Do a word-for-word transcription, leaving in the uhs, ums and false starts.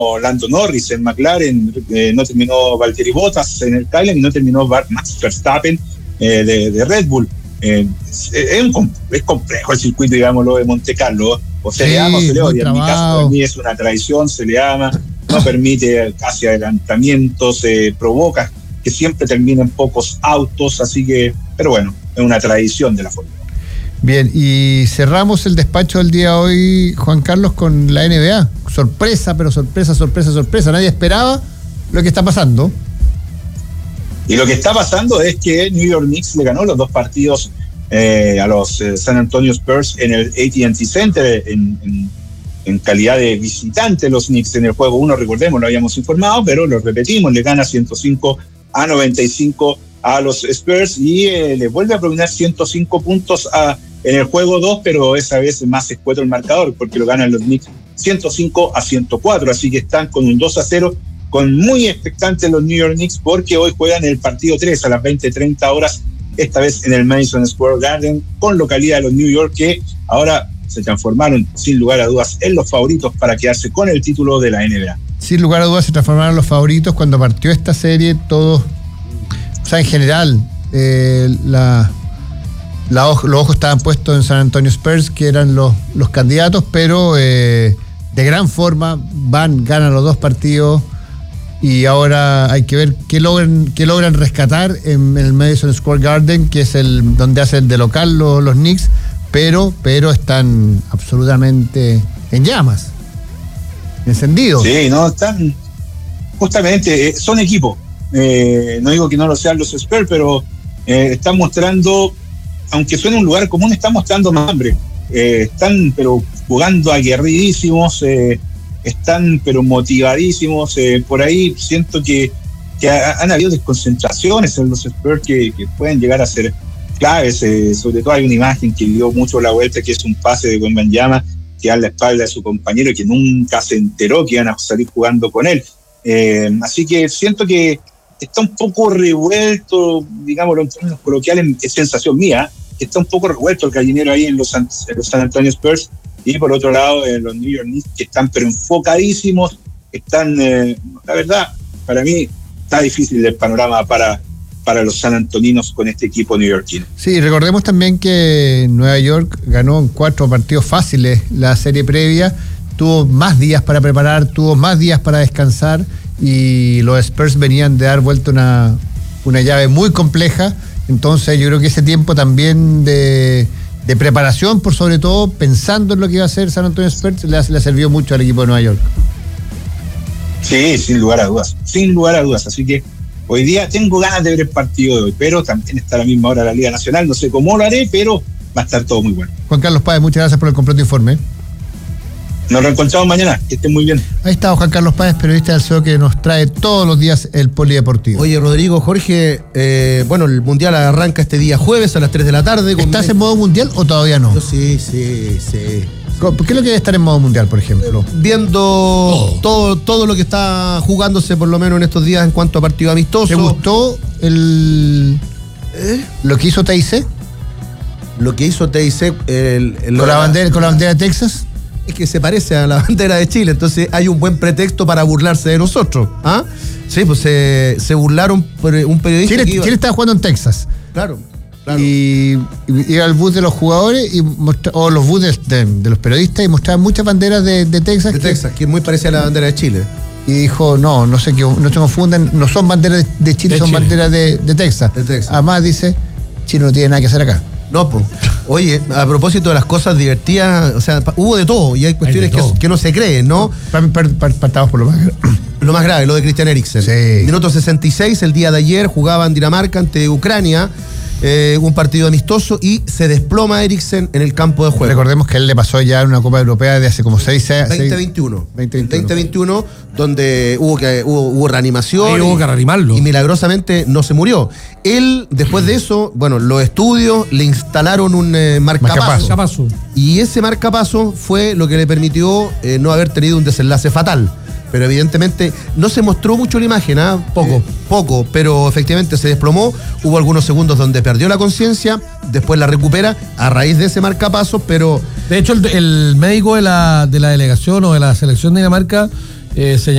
Lando Norris en McLaren, eh, no terminó Valtteri Bottas en el Kylian y no terminó Max Verstappen eh, de, de Red Bull. Eh, es, es, un, es complejo el circuito, digámoslo, de Monte Carlo. O se sí, le ama o se le odia. En mi caso, para mí es una tradición, se le ama, no permite casi adelantamientos, eh, provoca que siempre terminen pocos autos, así que, pero bueno, es una tradición de la Fórmula. Bien, y cerramos el despacho del día de hoy, Juan Carlos, con la N B A. Sorpresa, pero sorpresa, sorpresa, sorpresa. Nadie esperaba lo que está pasando. Y lo que está pasando es que New York Knicks le ganó los dos partidos eh, a los eh, San Antonio Spurs en el A T and T Center en, en, en calidad de visitante. Los Knicks en el juego uno, recordemos, lo habíamos informado, pero lo repetimos, le gana ciento cinco a noventa y cinco a los Spurs y eh, le vuelve a propiciar ciento cinco puntos a en el juego dos, pero esa vez más escueto el marcador, porque lo ganan los Knicks ciento cinco a ciento cuatro, así que están con un dos a cero, con muy expectantes los New York Knicks, porque hoy juegan el partido tres a las veinte treinta horas, esta vez en el Madison Square Garden, con localidad de los New York, que ahora se transformaron, sin lugar a dudas, en los favoritos para quedarse con el título de la N B A. Sin lugar a dudas se transformaron en los favoritos cuando partió esta serie, todos, o sea, en general, eh, la... La, los ojos estaban puestos en San Antonio Spurs, que eran los, los candidatos, pero eh, de gran forma van, ganan los dos partidos y ahora hay que ver qué logran, qué logran rescatar en, en el Madison Square Garden, que es el donde hacen de local los, los Knicks, pero, pero están absolutamente en llamas, encendidos. Sí, no, están justamente, eh, son equipo. Eh, no digo que no lo sean los Spurs, pero eh, están mostrando, aunque suene un lugar común, están mostrando más hambre. Eh, están, pero jugando aguerridísimos, eh, están, pero motivadísimos. Eh, por ahí siento que, que ha, han habido desconcentraciones en los Spurs que, que pueden llegar a ser claves. Eh, sobre todo hay una imagen que dio mucho la vuelta, que es un pase de Wembanyama que da la espalda de su compañero y que nunca se enteró que iban a salir jugando con él. Eh, así que siento que está un poco revuelto, digámoslo en términos coloquiales, es sensación mía, está un poco revuelto el gallinero ahí en los, en los San Antonio Spurs, y por otro lado en los New York Knicks, que están pero enfocadísimos, están, eh, la verdad, para mí está difícil el panorama para, para los san antoninos con este equipo neoyorquino. Sí, recordemos también que Nueva York ganó en cuatro partidos fáciles la serie previa, tuvo más días para preparar, tuvo más días para descansar, y los Spurs venían de dar vuelta una, una llave muy compleja. Entonces yo creo que ese tiempo también de, de preparación, por sobre todo, pensando en lo que iba a hacer San Antonio Spurs, le, le sirvió mucho al equipo de Nueva York. Sí, sin lugar a dudas, sin lugar a dudas. Así que hoy día tengo ganas de ver el partido de hoy, pero también está a la misma hora la Liga Nacional. No sé cómo lo haré, pero va a estar todo muy bueno. Juan Carlos Páez, muchas gracias por el completo informe. Nos reencontramos mañana, que estén muy bien. Ahí está Juan Carlos Páez, periodista del C E O, que nos trae todos los días el Polideportivo. Oye, Rodrigo, Jorge, eh, bueno, el Mundial arranca este día jueves a las tres de la tarde. ¿Estás en modo mundial o todavía no? Yo sí, sí, sí. ¿Qué es lo que debe estar en modo mundial, por ejemplo? Viendo oh. todo, todo lo que está jugándose por lo menos en estos días en cuanto a partido amistoso. ¿Te gustó el ¿Eh? lo que hizo T I C? Lo que hizo T I C el, el, ¿Con, la bandera, ¿Con la bandera de Texas? Es que se parece a la bandera de Chile, entonces hay un buen pretexto para burlarse de nosotros. ¿Ah? Sí, pues se, se burlaron por un periodista. Chile, que iba... Chile estaba jugando en Texas. Claro. Claro. Y iba al bus de los jugadores y mostra, o los bus de, de, de los periodistas y mostraban muchas banderas de, de Texas. De que, Texas, que es muy parecida a la bandera de Chile. Y dijo, no, no sé, que no se confunden, no son banderas de Chile, de son Chile. banderas de, de Texas. De Texas. Además dice, Chile no tiene nada que hacer acá. No, pues. Oye, a propósito de las cosas divertidas, o sea, hubo de todo y hay cuestiones hay que, que no se creen, ¿no? Partamos por lo más grave. Lo más grave, lo de Christian Eriksen. Sí. Minuto sesenta y seis, el día de ayer jugaban Dinamarca ante Ucrania. Eh, un partido amistoso y se desploma Eriksen en el campo de juego. Recordemos que él le pasó ya en una Copa Europea de hace como seis años. veinte veintiuno. veinte veintiuno, donde hubo, que, hubo, hubo reanimación. Ahí y, hubo que reanimarlo. Y milagrosamente no se murió. Él, después de eso, bueno, los estudios le instalaron un eh, marcapaso. marcapaso. Y ese marcapaso fue lo que le permitió eh, no haber tenido un desenlace fatal. Pero evidentemente no se mostró mucho la imagen, ¿ah? ¿eh? Poco, eh, poco, pero efectivamente se desplomó. Hubo algunos segundos donde perdió la conciencia, después la recupera a raíz de ese marcapaso, pero... De hecho, el, el médico de la, de la delegación o de la selección de Dinamarca eh, señaló